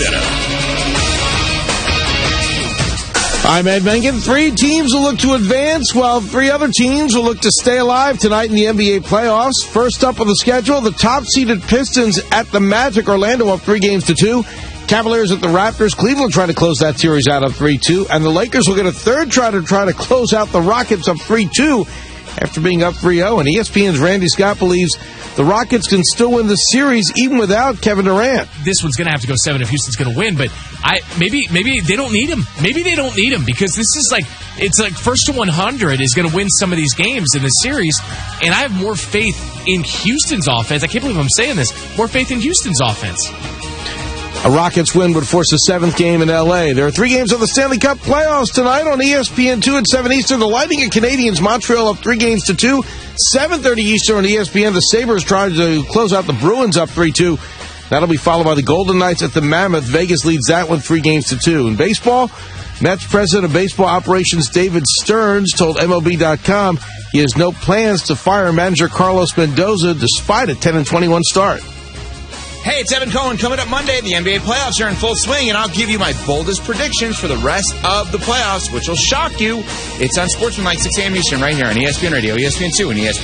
Center. I'm Ed Mengen. 3 teams will look to advance, while 3 other teams will look to stay alive tonight in the NBA playoffs. First up on the schedule, the top-seeded Pistons at the Magic. Orlando up 3-2. Cavaliers at the Raptors. Cleveland trying to close that series out of 3-2. And the Lakers will get a third try to close out the Rockets up 3-2 after being up 3-0. And ESPN's Randy Scott believes the Rockets can still win the series even without Kevin Durant. This one's going to have to go 7 if Houston's going to win, but maybe they don't need him. Maybe they don't need him because this is it's like first to 100 is going to win some of these games in this series, and I have more faith in Houston's offense. I can't believe I'm saying this. More faith in Houston's offense. A Rockets win would force a 7th game in L.A. There are 3 games of the Stanley Cup playoffs tonight on ESPN2 at 7 Eastern. The Lightning and Canadiens, Montreal up 3-2. 7:30 Eastern on ESPN. The Sabres trying to close out the Bruins up 3-2. That'll be followed by the Golden Knights at the Mammoth. Vegas leads that one 3-2. In baseball, Mets president of baseball operations David Stearns told MLB.com he has no plans to fire manager Carlos Mendoza despite a 10-21 start. Hey, it's Evan Cohen. Coming up Monday, the NBA playoffs are in full swing, and I'll give you my boldest predictions for the rest of the playoffs, which will shock you. It's on Sportsmanlike 6 a.m. Eastern right here on ESPN Radio, ESPN2, and ESPN.